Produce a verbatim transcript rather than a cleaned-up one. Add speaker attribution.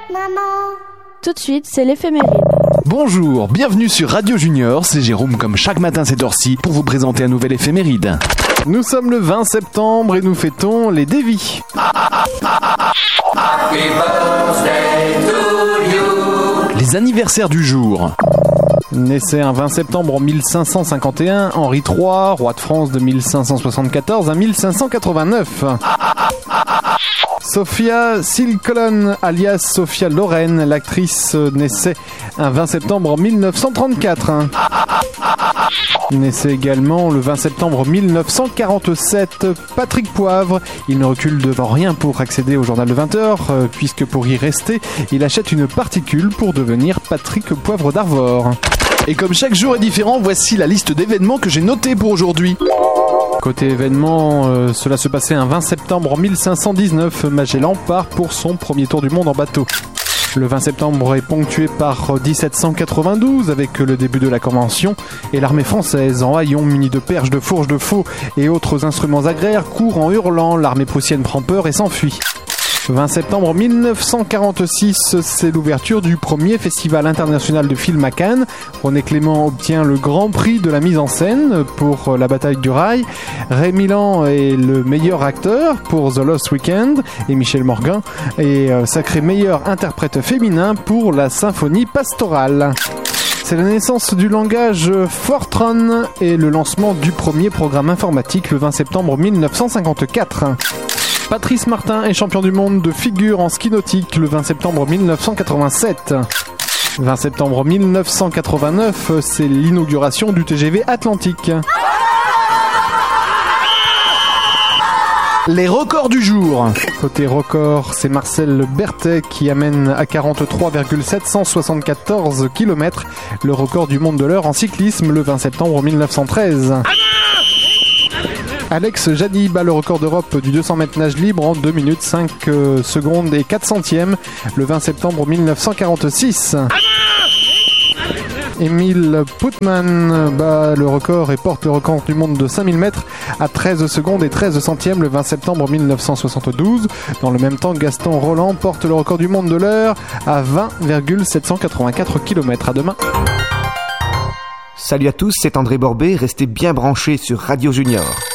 Speaker 1: maman.
Speaker 2: Tout de suite, c'est l'éphéméride.
Speaker 3: Bonjour, bienvenue sur Radio Junior, c'est Jérôme comme chaque matin cette heure-ci pour vous présenter un nouvel éphéméride. Nous sommes le vingt septembre et nous fêtons les Davy. Les anniversaires du jour. Naissait un vingt septembre en mille cinq cent cinquante et un, Henri trois, roi de France de mille cinq cent soixante-quatorze à mille cinq cent quatre-vingt-neuf. Sophia Silcolon, alias Sophia Loren, l'actrice, naissait un vingt septembre en mille neuf cent trente-quatre. Naissait également le vingt septembre mille neuf cent quarante-sept Patrick Poivre. Il ne recule devant rien pour accéder au journal de vingt heures, puisque pour y rester, il achète une particule pour devenir Patrick Poivre d'Arvor. Et comme chaque jour est différent, voici la liste d'événements que j'ai notés pour aujourd'hui. Côté événements, euh, cela se passait un vingt septembre en mille cinq cent dix-neuf. Magellan part pour son premier tour du monde en bateau. Le vingt septembre est ponctué par dix-sept cent quatre-vingt-douze avec le début de la Convention et l'armée française en haillons munie de perches, de fourches, de faux et autres instruments agraires court en hurlant. L'armée prussienne prend peur et s'enfuit. vingt septembre mille neuf cent quarante-six, c'est l'ouverture du premier festival international de film à Cannes. René Clément obtient le grand prix de la mise en scène pour La bataille du rail. Ray Milland est le meilleur acteur pour The Lost Weekend et Michel Morgan est sacré meilleur interprète féminin pour La symphonie pastorale. C'est la naissance du langage Fortran et le lancement du premier programme informatique le vingt septembre mille neuf cent cinquante-quatre. Patrice Martin est champion du monde de figure en ski nautique le vingt septembre mille neuf cent quatre-vingt-sept. vingt septembre mille neuf cent quatre-vingt-neuf, c'est l'inauguration du T G V Atlantique. Les records du jour. Côté record, c'est Marcel Berthet qui amène à quarante-trois virgule sept cent soixante-quatorze kilomètres le record du monde de l'heure en cyclisme le vingt septembre mille neuf cent treize. Alex Jaddy bat le record d'Europe du deux cents mètres nage libre en deux minutes cinq secondes et quatre centièmes le vingt septembre mille neuf cent quarante-six. Émile Putman bat le record et porte le record du monde de cinq mille mètres à treize secondes et treize centièmes le vingt septembre mille neuf cent soixante-douze. Dans le même temps, Gaston Roland porte le record du monde de l'heure à vingt virgule sept cent quatre-vingt-quatre kilomètres. À demain.
Speaker 4: Salut à tous, c'est André Borbet, restez bien branchés sur Radio Junior.